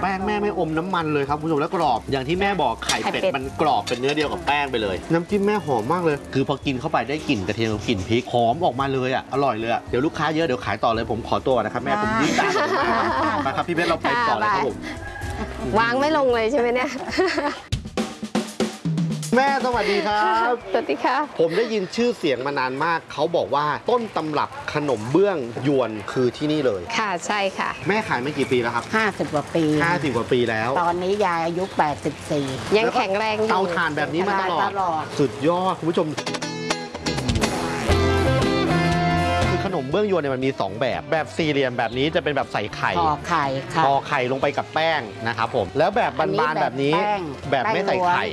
แป้งแม่ไม่อมน้ำมันเลยครับคุณผู้ชมแล้วกรอบอย่างที่แม่บอกไข่เป็ดมันกรอบเป็นเนื้อเดียวกับแป้งไปเลยน้ำจิ้มแม่หอมมากเลยคือพอกินเข้าไปได้กลิ่นกระเทียมกลิ่นพริกหอมออกมาเลยอ่ะอร่อยเลยอ่ะเดี๋ยวลูกค้าเยอะเดี๋ยวขายต่อเลยผมขอตัวนะครับแม่ผมยืดตามาครับพี่เพชรเราไปต่อเลยครับผมวางไม่ลงเลยใช่ไหมเนี่ยแม่สวัสดีครับสวัสดีค่ะผมได้ยินชื่อเสียงมานานมากเขาบอกว่าต้นตำรับขนมเบื้องยวนคือที่นี่เลยค่ะใช่ค่ะแม่ขายมากี่ปีแล้วครับ 50 กว่าปี 50 กว่าปีแล้วตอนนี้ยายอายุ84 ยังแข็งแรงอยู่เตาถ่านแบบนี้มาตลอดสุดยอดคุณผู้ชมขนมเบื้องยวนเนี่ยมันมี2แบบสี่เหลี่ยมแบบนี้จะเป็นแบบใส่ไข่ห่อไข่ห่อไข่ลงไปกับแป้งนะครับผมแล้วแบบบานๆแบบนี้แบบไม่ใส่ไข่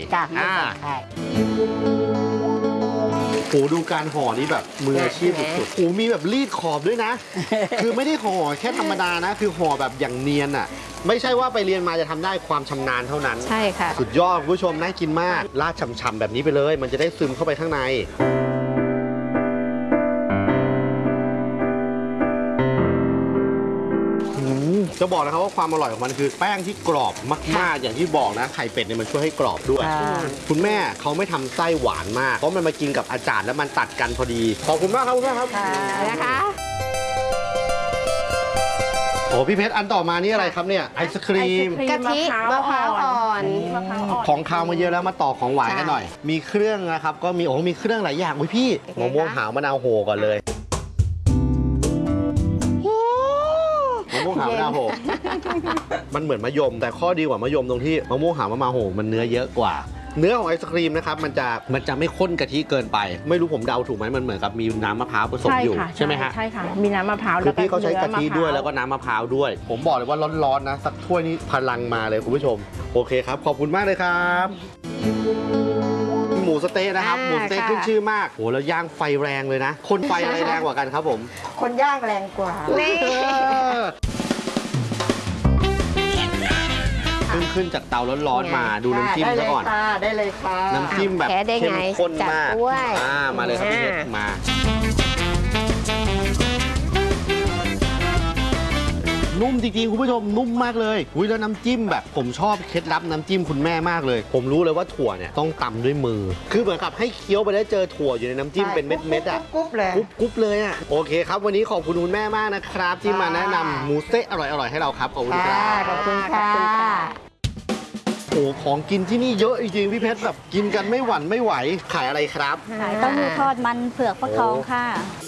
โอ้ดูการห่อนี้แบบมืออาชีพสุดๆโอ้มีแบบรีดขอบด้วยนะคือไม่ได้ห่อแค่ธรรมดานะคือห่อแบบอย่างเนียนอ่ะไม่ใช่ว่าไปเรียนมาจะทำได้ความชำนาญเท่านั้นใช่ค่ะสุดยอดคุณผู้ชมน่ากินมากราดฉ่ำๆแบบนี้ไปเลยมันจะได้ซึมเข้าไปข้างในจะบอกนะครับว่าความอร่อยของมันคือแป้งที่กรอบมากๆอย่างที่บอกนะไข่เป็ดเนี่ยมันช่วยให้กรอบด้วยคุณแม่เขาไม่ทำไส้หวานมากเพราะมันมากินกับอาจารย์แล้วมันตัดกันพอดีขอบคุณมากครับคุณแม่ครับนะคะโอ้พี่เพชรอันต่อมานี่อะไรครับเนี่ยไอศครีมกะทิมะพร้าวอ่อนของคาวมาเยอะแล้วมาต่อของหวานกันหน่อยมีเครื่องนะครับก็มีมีเครื่องหลายอย่างอุ้ยพี่มะม่วงหาวมะนาวโหก่อนเลยมะม่วงหาวมะนาวโหมันเหมือนมะยมแต่ข้อดีกว่ามะยมตรงที่มะม่วงหาวมะนาวโหมันเนื้อเยอะกว่าเนื้อของไอศครีมนะครับมันจะไม่ข้นกะทิเกินไปไม่รู้ผมเดาถูกไหมมันเหมือนกับมีน้ำมะพร้าวผสมอยู่ใช่ไหมฮะใช่ค่ะมีน้ำมะพร้าวคือพี่เขาใช้กะทิด้วยแล้วก็น้ำมะพร้าวด้วยผมบอกเลยว่าร้อนๆนะสักถ้วยนี้พลังมาเลยคุณผู้ชมโอเคครับขอบคุณมากเลยครับหมูสเต๊ะนะครับหมูสเต๊ะขึ้นชื่อมากโหแล้วย่างไฟแรงเลยนะคนไฟอะไรแรงกว่ากันครับผมคนย่างแรงกว่าขึ้นจากเตาร้อนๆมาดูน้ำจิ้มซะก่อนได้เลยค่ะน้ำจิ้มแบบเข้มข้นมากมาเลยครับพี่เพชรมานุ่มจริงๆคุณผู้ชมนุ่มมากเลยอุ้ยแล้วน้ำจิ้มแบบผมชอบเคล็ดลับน้ำจิ้มคุณแม่มากเลยผมรู้เลยว่าถั่วเนี่ยต้องตำด้วยมือคือเหมือนกับให้เคี้ยวไปแล้วเจอถั่วอยู่ในน้ำจิ้มเป็นเม็ดๆอ่ะกุ๊บเลยกุ๊บเลยอ่ะโอเคครับวันนี้ขอบคุณคุณแม่มากนะครับที่มาแนะนำหมูสเต๊ะอร่อยๆให้เราครับขอบคุณครับขอบคุณค่ะโอ้ของกินที่นี่เยอะจริงๆพี่เพชรแบบกินกันไม่หวั่นไม่ไหวขายอะไรครับขายเต้าหู้ทอดมันเผือกฟักทองค่ะ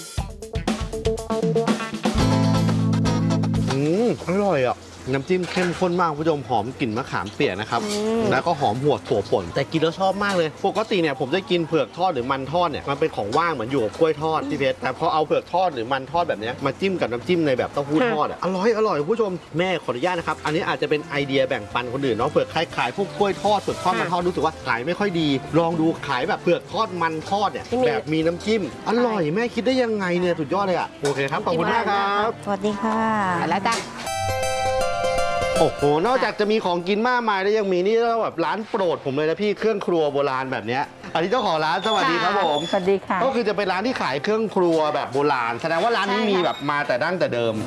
อร่อยอ่ะน้ำจิ้มเข้มข้นมากคุณผู้ชมหอมกลิ่นมะขามเปียกนะครับแล้วก็หอมหัวถั่วป่นแต่กินแล้วชอบมากเลยปกติเนี่ยผมจะกินเผือกทอดหรือมันทอดเนี่ยมันเป็นของว่างเหมือนอยู่กับกล้วยทอดพี่เพชรแต่พอเอาเผือกทอดหรือมันทอดแบบนี้มาจิ้มกับน้ำจิ้มในแบบเต้าหู้ทอดอร่อยคุณผู้ชมแม่ขออนุญาตนะครับอันนี้อาจจะเป็นไอเดียแบ่งปันคนอื่นเนาะเผือกขายพวกกล้วยทอดเผือกทอดมันทอดรู้สึกว่าขายไม่ค่อยดีลองดูขายแบบเผือกทอดมันทอดเนี่ยแบบมีน้ำจิ้มอร่อยแม่คิดได้ยังไงเนี่ยสุดยอดเลยอ่ะโอเคครับขอบคุณมากครับสวัสดีค่ะแล้วจ้ะโอ้โหนอกจากจะมีของกินมากมายแล้วยังมีนี่แบบร้านโปรดผมเลยนะพี่เครื่องครัวโบราณแบบนี้อันนี้เจ้าของร้านสวัสดีครับผมสวัสดีค่ะก็คือจะเป็นร้านที่ขายเครื่องครัวแบบโบราณแสดงว่าร้านนี้มีแบบมาแต่ดั้งแต่เดิม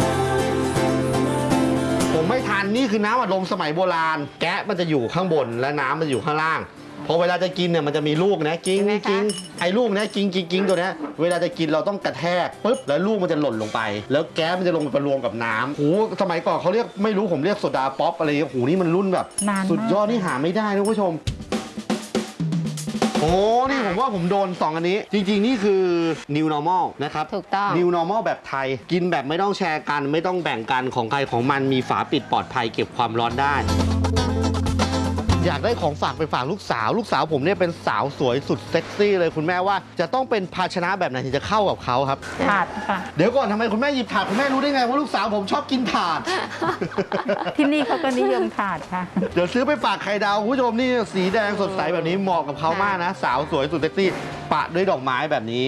ผมไม่ทันนี่คือน้ำอัดลมสมัยโบราณแกะมันจะอยู่ข้างบนและน้ำมันอยู่ข้างล่างพอเวลาจะกินเนี่ยมันจะมีลูกนะกิ้งไอ้ลูกนะกิ้งตัวนี้เวลาจะกินเราต้องกระแทกปุ๊บแล้วลูกมันจะหล่นลงไปแล้วแก๊สมันจะลงไปรวมกับน้ำโอ้สมัยก่อนเขาเรียกไม่รู้ผมเรียกโซดาป๊อปอะไรโอ้นี่มันรุ่นแบบสุดยอดนี่หาไม่ได้นะผู้ชมโอ้นี่ผมว่าผมโดน2อันนี้จริงๆนี่คือ New Normal นะครับถูกต้อง New Normal แบบไทยกินแบบไม่ต้องแชร์กันไม่ต้องแบ่งกันของใครของมันมีฝาปิดปลอดภัยเก็บความร้อนได้อยากได้ของฝากไปฝากลูกสาวผมเนี่ยเป็นสาวสวยสุดเซ็กซี่เลยคุณแม่ว่าจะต้องเป็นภาชนะแบบไหนถึงจะเข้ากับเขาครับถาดค่ะเดี๋ยวก่อนทำไมคุณแม่หยิบถาดคุณแม่รู้ได้ไงว่าลูกสาวผมชอบกินถาดที่นี่เขาก็นิยมถาดค่ะเดี๋ยวซื้อไปฝากไข่ดาวคุณผู้ชมนี่สีแดงสดใสแบบนี้เหมาะกับเขามากนะสาวสวยสุดเซ็กซี่ปะด้วยดอกไม้แบบนี้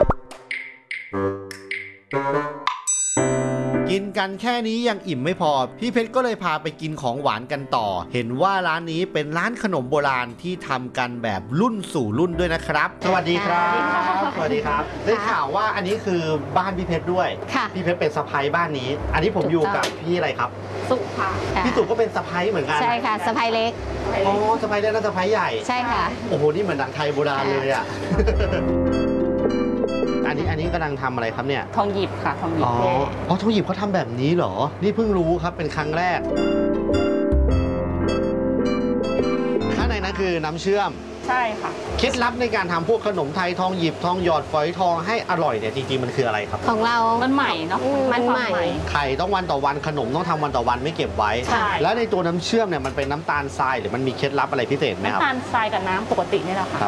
กินกันแค่นี้ยังอิ่มไม่พอพี่เพชรก็เลยพาไปกินของหวานกันต่อเห็นว่าร้านนี้เป็นร้านขนมโบราณที่ทำกันแบบรุ่นสู่รุ่นด้วยนะครับสวัสดีครับสวัสดีครับได้ข่าวว่าอันนี้คือบ้านพี่เพชรด้วยพี่เพชรเป็นสะใภ้บ้านนี้อันนี้ผมอยู่กับพี่อะไรครับสุค่ะพี่สุก็เป็นสะพ้ายเหมือนกันใช่ค่ะสะพายเล็กอ๋อสะพ้ายเล็กและสะพ้ายใหญ่ใช่ค่ะโอ้โหนี่เหมือนหนังไทยโบราณเลยอ่ะ อันนี้กำลังทำอะไรครับเนี่ยทองหยิบค่ะทองหยิบอ๋อทองหยิบเขาทำแบบนี้เหรอนี่เพิ่งรู้ครับเป็นครั้งแรกข้างในนั้นคือน้ำเชื่อมใช่ค่ะเคล็ดลับในการทำพวกขนมไทยทองหยิบทองหยอดฝอยทองให้อร่อยเนี่ยจริงๆมันคืออะไรครับของเรามันใหม่เนาะมันใหม่ไข่ต้องวันต่อวันขนมต้องทำวันต่อวันไม่เก็บไว้ใช่แล้วในตัวน้ำเชื่อมเนี่ยมันเป็นน้ำตาลทรายหรือมันมีเคล็ดลับอะไรพิเศษไหมครับน้ำตาลทรายกับน้ำปกตินี่แหละค่ะครับ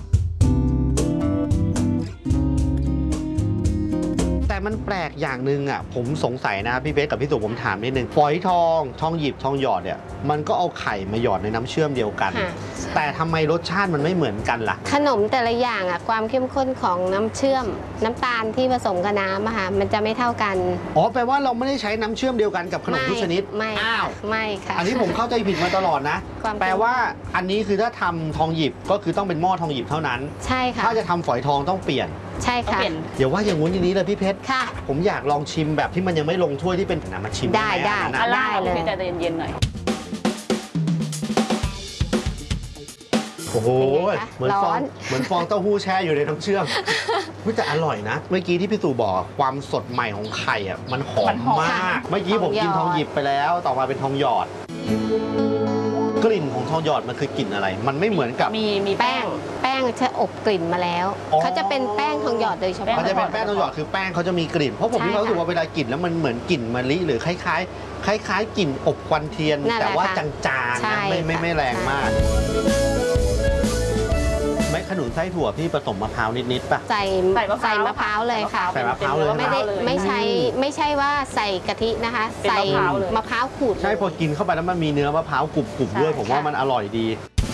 แต่มันแปลกอย่างหนึ่งอ่ะผมสงสัยนะพี่เพชรกับพี่สุผมถามนิดนึงฝอยทองทองหยิบทองหยอดเนี่ยมันก็เอาไข่มาหยอดในน้ำเชื่อมเดียวกันค่ะแต่ทำไมรสชาติมันไม่เหมือนกันล่ะขนมแต่ละอย่างอ่ะความเข้มข้นของน้ำเชื่อม น้ำตาลที่ผสมกับน้ำอะค่ะมันจะไม่เท่ากันอ๋อแปลว่าเราไม่ได้ใช้น้ำเชื่อมเดียวกันกับขนมทุกชนิดไม่อ้าวไม่ค่ะอันนี้ผมเข้าใจผิดมาตลอดนะความแปลว่าอันนี้คือถ้าทำทองหยิบก็คือต้องเป็นหม้อทองหยิบเท่านั้นใช่ค่ะถ้าจะทำฝอยทองต้องเปลี่ยนใช่ต้องค่ะเปลี่ยนเดี๋ยวว่าอย่างงู้นอย่างนี้เลยพี่เพชรค่ะผมอยากลองชิมแบบที่มันยังไม่ลงถ้วยที่เป็นน้ำมาชิมได้หมได้อันนั้นอันนะล่างเลยพี่ใจเย็นๆหน่อยโอ้โหเป็นไงคะเหมือนฟองร้อนเหมือนฟองเต้าหู้แช่อยู่ในน้ำเชื่อม มันจะอร่อยนะ เมื่อกี้ที่พี่ตู่บอกความสดใหม่ของไข่อ่ะมันหอมัมนหอมมาก เมื่อกี้ผมกินทองหยิบไปแล้ว ต่อมาเป็นทองหยอด กลิ่นของทองหยอดมันคือกลิ่นอะไร มันไม่เหมือนกับมีแป้แป้งงจะอบกลิ่นมาแล้วอ๋อเขาจะเป็นแป้งทองหยอดโดยเฉแป้พาะมันจะเป็นแป้งทองหยอดคือแป้งเขาจะมีกลิ่น เพราะผมใช่มีความรู้สึกค่ะว่าเวลากลิ่นแล้วมันเหมือนกลิ่นมะลิหรือคล้ายๆกลิ่นอบควันเทียนนั่นแหละแต่ว่าค่ะจางๆใช่นะไม่แรงใช่มากไม่ขนุนไส้ถั่วพี่ผสมมะพร้าวนิดๆป่ะใส่ใส่มะพร้าวมะพร้าวเลยค่ะใส่มะพร้าวเลยไม่ได้เลยไม่ใช่ว่าใส่กะทินะคะเป็นใส่มะพร้าวเลยมะพร้าวขูดใช่พอกินเข้าไปแล้วมันมีเนื้อมะพร้าวกรุบๆด้วยใช่ผมว่าค่ะมันอร่อยดี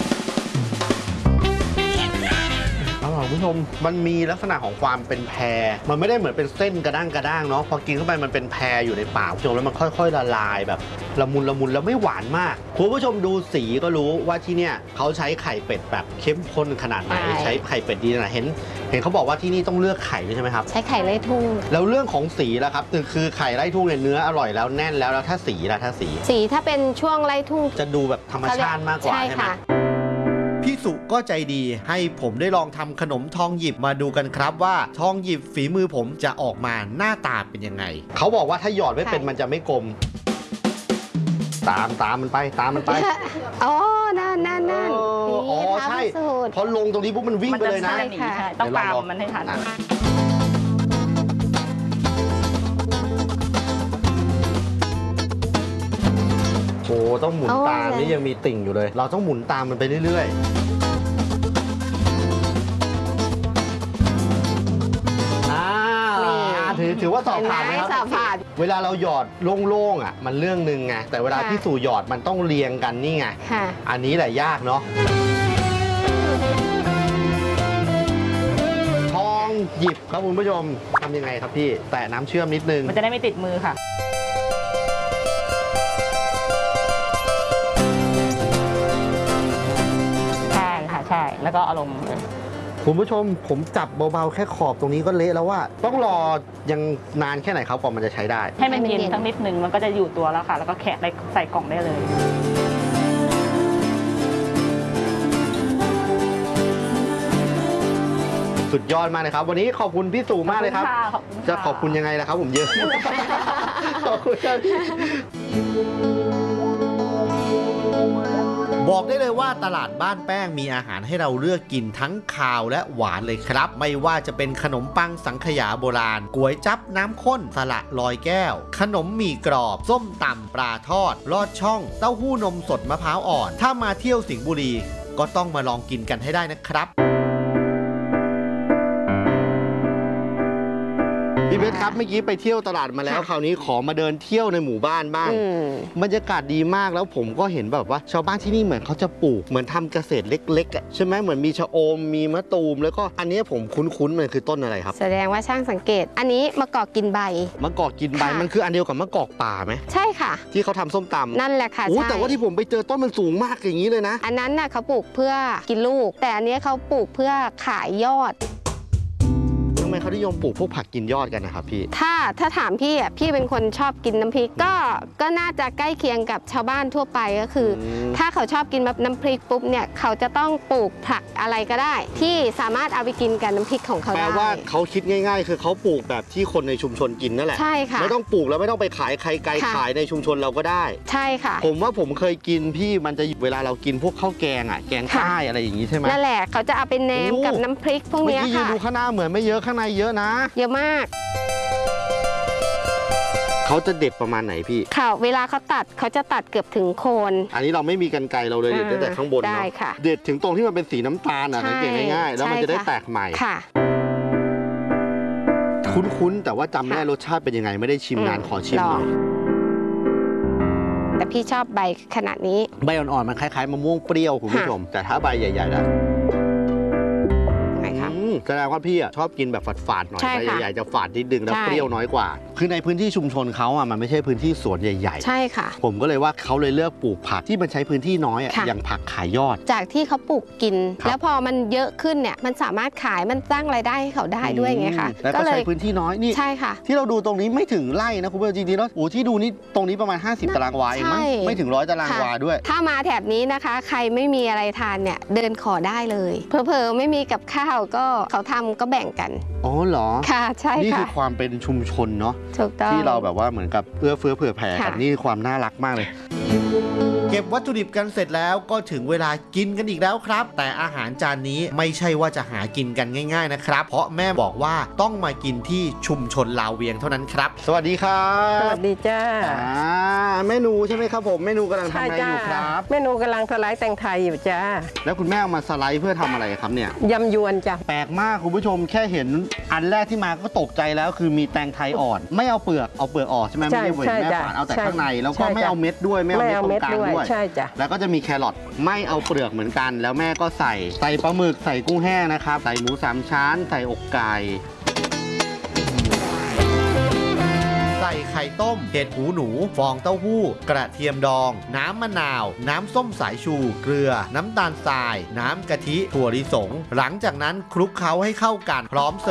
อร่อยคุณผู้ชมมันมีลักษณะของความเป็นแพรมันไม่ได้เหมือนเป็นเส้นกระด้างเนาะพอกินเข้าไปมันเป็นแพรอยู่ในปากคุณผู้ชมแล้วมันค่อยๆละลายแบบละมุนแล้วไม่หวานมากคุณผู้ชมดูสีก็รู้ว่าที่เนี่ยเขาใช้ไข่เป็ดแบบเข้มข้นขนาดไหนใช้ไข่เป็ดดีขนาดเห็นเขาบอกว่าที่นี่ต้องเลือกไข่ด้วยใช่ไหมครับใช้ไข่ไล่ทุ่งแล้วเรื่องของสีล่ะครับคือไข่ไร่ทุ่งเนี่ยเนื้ออร่อยแล้วแน่นแล้วถ้าสีล่ะถ้าสีสีถ้าเป็นช่วงไล่ทุ่งจะดูแบบธรรมชาติมากกว่าใช่ใช่ไหมค่ะพี่สุก็ใจดีให้ผมได้ลองทำขนมทองหยิบมาดูกันครับว่าทองหยิบฝีมือผมจะออกมาหน้าตาเป็นยังไง เขาบอกว่าถ้าหยอดไม่เป็นค่ะมันจะไม่กลม ตามมันไปอ๋อนั่นอ๋อนี่ใช่ทำสูตรพอลงตรงนี้ปุ๊บมันวิ่งมันไปจะเลยนะใช่หนีค่ะใช่ต้องตามมันให้ทันโอ้ต้องหมุนโอ้ตามนี่ยังมีติ่งอยู่เลย เราต้องหมุนตามมันไปเรื่อยๆถือว่าสอบผ่านไหมครับสอบผ่านเวลาเราหยอดโล่งๆอ่ะมันเรื่องหนึ่งไงแต่เวลาค่ะที่สู่หยอดมันต้องเรียงกันนี่ไงค่ะอันนี้แหละยากเนาะทองหยิบครับคุณผู้ชมทำยังไงครับพี่ แตะน้ำเชื่อมนิดนึงมันจะได้ไม่ติดมือค่ะ ใช่ค่ะใช่ แล้วก็เอาลงเลยคุณผู้ชมผมจับเบาๆแค่ขอบตรงนี้ก็เละแล้วว่า ต้องรอยังนานแค่ไหนครับกว่ามันจะใช้ได้ให้มันให้มันเย็นเย็นสักนิดนึงมันก็จะอยู่ตัวแล้วค่ะ แล้วก็แคะใส่กล่องได้เลยสุดยอดมากเลยครับ วันนี้ขอบคุณพี่ตู่มากเลยครับขอบคุณค่ะจะขอบคุณยังไงล่ะครับ ผมเยอะ ขอบคุณครับพี่บอกได้เลยว่าตลาดบ้านแป้งมีอาหารให้เราเลือกกินทั้งคาวและหวานเลยครับ ไม่ว่าจะเป็นขนมปังสังขยาโบราณก๋วยจั๊บน้ำข้นสละลอยแก้ว ขนมหมี่กรอบส้มตำปลาทอดลอดช่องเต้าหู้นมสดมะพร้าวอ่อนถ้ามาเที่ยวสิงห์บุรีก็ต้องมาลองกินกันให้ได้นะครับพี่เพชรครับเมื่อกี้ไปเที่ยวตลาดมาแล้วคราวนี้ขอมาเดินเที่ยวในหมู่บ้านบ้างอืมบรรยากาศดีมากแล้วผมก็เห็นแบบว่าชาวบ้านที่นี่เหมือนเขาจะปลูกเหมือนทำเกษตรเล็กๆอ่ะใช่ไหมเหมือนมีชะอมมีมะตูมแล้วก็อันนี้ผมคุ้นๆมันคือต้นอะไรครับแสดงว่าช่างสังเกต อันนี้มะกอกกินใบมะกอกกินใบค่ะมันคืออันเดียวกับมะกอกป่าไหมใช่ค่ะที่เขาทำส้มตำนั่นแหละค่ะโอ้ใช่แต่ว่าที่ผมไปเจอต้นมันสูงมากอย่างนี้เลยนะอันนั้นน่ะเขาปลูกเพื่อกินลูก แต่อันเนี้ยเขาปลูกเพื่อขายยอดทำไมไมเขานิยมปลูกพวกผักกินยอดกันนะครับพี่ถ้าถามพี่อ่ะพี่เป็นคนชอบกินน้ำพริกก็น่าจะใกล้เคียงกับชาวบ้านทั่วไปก็คือถ้าเขาชอบกินแบบน้ำพริกปุ๊บเนี่ยเขาจะต้องปลูกผักอะไรก็ได้ ที่สามารถเอาไปกินกับน้ำพริกของเขาแปได้ลว่าเขาคิดง่ายๆ คือเขาปลูกแบบที่คนในชุมชนกินนั่นแหละใช่ค่ะไม่ต้องปลูกแล้วไม่ต้องไปขายใครไกลค่ะขายในชุมชนเราก็ได้ใช่ค่ะผมว่าผมเคยกินพี่มันจะเวลาเรากินพวกข้าวแกงอ่ะแกงใต้อะไรอย่างนี้ใช่ไหมนั่นแหละเขาจะเอาไปแนมโอ้กับน้ำพริกพวกเมื่อเนี้ยกี้ยืนค่ะดูข้างหน้าเหมือนไม่เยอะข้างในเยอะนะเยอะมากเขาจะเด็ดประมาณไหนพี่ค่ะเวลาเขาตัดเขาจะตัดเกือบถึงโคนอันนี้เราไม่มีกรรไกรเราเลยเด็ดแต่ข้างบนได้เนาะค่ะเด็ดถึงตรงที่มันเป็นสีน้ำตาลอ่ะใช่สังเกตง่ายๆแล้วมันจะได้ใช่ค่ะแตกใหม่ค่ะคุ้นๆแต่ว่าจำไม่ได้รสชาติเป็นยังไงไม่ได้ชิมนานขอชิมหน่อยแต่พี่ชอบใบขนาดนี้ใบอ่อนๆมันคล้ายๆมะม่วงเปรี้ยวคุณผู้ชมแต่ถ้าใบใหญ่ๆแล้วไงคะแสดงว่าพี่อ่ะชอบกินแบบฝาดๆหน่อยใช่ใบค่ะใหญ่ๆจะฝาดนิดนึงแล้วใช่เปรี้ยวน้อยกว่า คือในพื้นที่ชุมชนเขาอ่ะมันไม่ใช่พื้นที่สวนใหญ่ใช่ค่ะๆ ผมก็เลยว่าเขาเลยเลือกปลูกผักที่มันใช้พื้นที่น้อยอ่ะค่ะอย่างผักขายยอดจากที่เขาปลูกกินครับแล้วพอมันเยอะขึ้นเนี่ยมันสามารถขายมันสร้างรายได้ให้เขาได้ด้วยไงคะแล้วก็ใช้พื้นที่น้อยนี่ใช่ค่ะที่เราดูตรงนี้ไม่ถึงไร่นะคุณผู้ชมจริงๆแล้วโอ้ที่ดูนี่ตรงนี้ประมาณ 50 ตารางวาเองมั้งใช่ไม่ถึง100 ตารางวาด้วยถ้ามาแถบนี้นะคะ ใครไม่มีอะไรทานเนี่ยเดินขอได้เลยเผลอๆไม่มีกับข้าวก็เขาทำก็แบ่งกันอ๋อเหรอค่ะใช่นี่คืค่ะอความเป็นชุมชนเนาะถูกต้องที่เราแบบว่าเหมือนกับเอื้อเฟื้อเผื่อแผ่กันค่ะนี่ความน่ารักมากเลยเก็บวัตถุดิบกันเสร็จแล้วก็ถึงเวลากินกันอีกแล้วครับ แต่อาหารจานนี้ไม่ใช่ว่าจะหากินกันง่ายๆนะครับ เพราะแม่บอกว่าต้องมากินที่ชุมชนลาวเวียงเท่านั้นครับสวัสดีครัสบวัสดีจ้าแม่นูใช่ไหมครับผมแม่นูกำลังทำอะไรอยู่ครับเมนูกำลังสไลด์แตงไทยอยู่จ้าแล้วคุณแม่เอามาสไลด์เพื่อทำอะไรครับเนี่ยยำยวนจ้ะแปลกมากคุณผู้ชมแค่เห็นอันแรกที่มาก็ตกใจแล้วคือมีแตงไทยอ่อน ไม่เอาเปลือกเอาเปลือกออกใช่ไหมไม่ได้เห็นแม่ฝานเอาแต่ข้างในแล้วก็ไม่เอาเม็ดด้วยไม่เอาเม็ดตรงกลางด้วยใช่จ้ะแล้วก็จะมีแครอทไม่เอาเปลือกเหมือนกัน แล้วแม่ก็ใส่ปลาหมึกใส่กุ้งแห้งนะครับใส่หมู3 ชั้นใส่อกไก่ใส่ไข่ต้ม เห็ดหูหนู ฟองเต้าหู้ กระเทียมดอง น้ำมะนาว น้ำส้มสายชู เกลือ น้ำตาลทราย น้ำกะทิ ถั่วลิสง หลังจากนั้นคลุกเคล้าให้เข้ากันพร้อมเสิร์ฟ